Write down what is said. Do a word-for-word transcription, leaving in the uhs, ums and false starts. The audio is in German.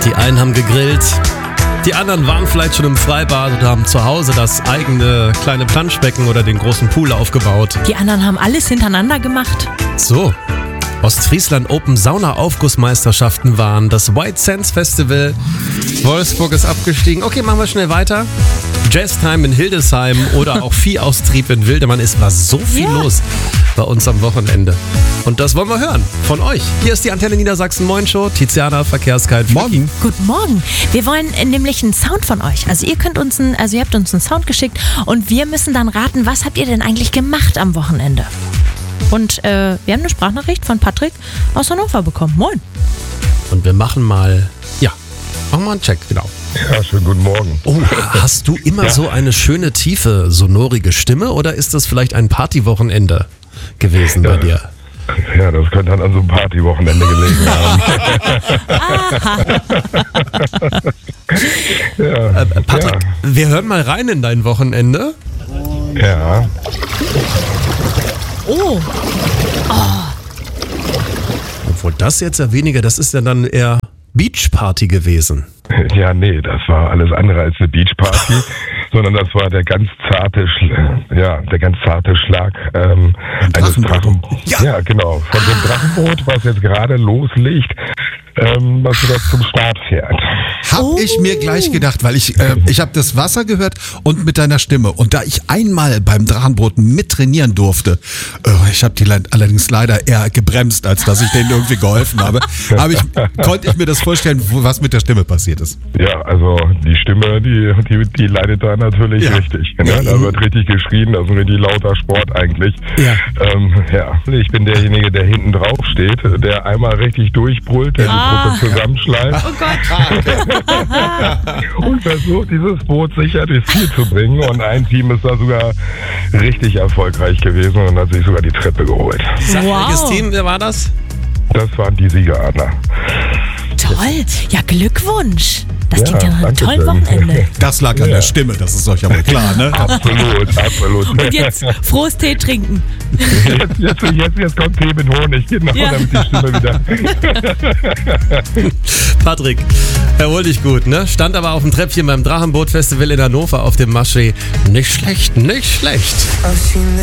Die einen haben gegrillt, die anderen waren vielleicht schon im Freibad oder haben zu Hause das eigene kleine Planschbecken oder den großen Pool aufgebaut. Die anderen haben alles hintereinander gemacht. So, Ostfriesland Open Sauna Aufgussmeisterschaften waren, das White Sands Festival, Wolfsburg ist abgestiegen. Okay, machen wir schnell weiter. Jazztime in Hildesheim oder auch Viehaustrieb in Wildemann. Es war so viel Ja. los bei uns am Wochenende. Und das wollen wir hören von euch. Hier ist die Antenne Niedersachsen Moin Show. Tiziana, Verkehrsguide. Morgen. Guten Morgen. Wir wollen äh, nämlich einen Sound von euch. Also ihr könnt uns einen, also ihr habt uns einen Sound geschickt und wir müssen dann raten, was habt ihr denn eigentlich gemacht am Wochenende? Und äh, wir haben eine Sprachnachricht von Patrick aus Hannover bekommen. Moin. Und wir machen mal, ja, machen wir einen Check, genau. Ja, schönen guten Morgen. Oh, hast du immer so eine schöne, tiefe, sonorige Stimme oder ist das vielleicht ein Partywochenende gewesen bei dir? Ja, das könnte dann an so einem Partywochenende gelegen haben. ja, Äh, Patrick, wir hören mal rein in dein Wochenende. ja. Oh, Obwohl das jetzt ja weniger, das ist ja dann eher Beachparty gewesen. Ja, nee, das war alles andere als eine Beachparty, sondern das war der ganz zarte, Schla- ja, der ganz zarte Schlag ähm, eines Drachen. Ja. Ja, genau. Von dem Drachenboot, was jetzt gerade loslegt, ähm, was wieder zum Start fährt. Hab Oh. ich mir gleich gedacht, weil ich äh, ich habe das Wasser gehört und mit deiner Stimme. Und da ich einmal beim Drachenboot mittrainieren durfte, äh, ich habe die le- allerdings leider eher gebremst, als dass ich denen irgendwie geholfen habe, habe ich, konnte ich mir das vorstellen, wo, was mit der Stimme passiert ist. Ja, also die Stimme, die, die, die leidet da natürlich Ja. richtig. Ne? Ja. Da wird richtig geschrien, das ist ein richtig lauter Sport eigentlich. Ja. Ähm, ja, ich bin derjenige, der hinten drauf steht, der einmal richtig durchbrüllt, der Ah. die Gruppe zusammenschleift oh Gott. und versucht, dieses Boot sicher durchs Ziel zu bringen. Und ein Team ist da sogar richtig erfolgreich gewesen und hat sich sogar die Treppe geholt. Sag, Wow. welches Team, wer war das? Das waren die Siegeradler. Toll. Ja, Glückwunsch. Das Ja, klingt ja nach einem danke tollen schön. Wochenende. Das lag an Ja. der Stimme, das ist euch ja wohl klar, ne? Absolut, absolut. Und jetzt frohes Tee trinken. Jetzt, jetzt, jetzt, jetzt kommt Tee mit Honig, genau, Ja. damit die Stimme wieder... Patrick, erhol dich gut, ne? Stand aber auf dem Treppchen beim Drachenboot-Festival in Hannover auf dem Maschsee. Nicht schlecht, nicht schlecht.